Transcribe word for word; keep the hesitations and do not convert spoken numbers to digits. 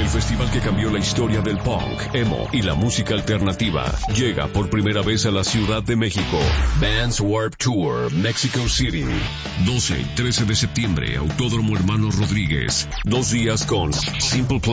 El festival que cambió la historia del punk, emo y la música alternativa llega por primera vez a la Ciudad de México. Vans Warped Tour Mexico City. doce y trece de septiembre, Autódromo Hermanos Rodríguez. Dos días con Simple Plan.